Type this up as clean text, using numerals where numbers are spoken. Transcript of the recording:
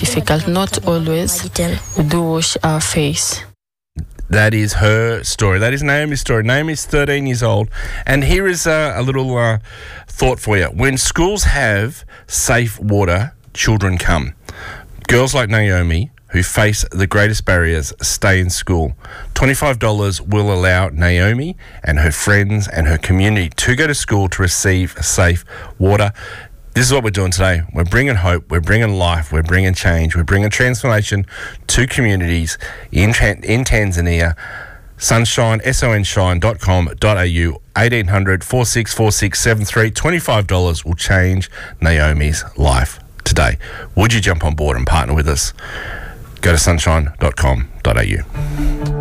difficult. Not always we do wash our face. That is her story. That is Naomi's story. Naomi's 13 years old. And here is a little thought for you. When schools have safe water, children come. Girls like Naomi, who face the greatest barriers, stay in school. $25 will allow Naomi and her friends and her community to go to school to receive safe water. This is what we're doing today. We're bringing hope, we're bringing life, we're bringing change, we're bringing transformation to communities in Tanzania. Sunshine, sonshine.com.au, 1800 4646 73. $25 will change Naomi's life today. Would you jump on board and partner with us? Go to sunshine.com.au.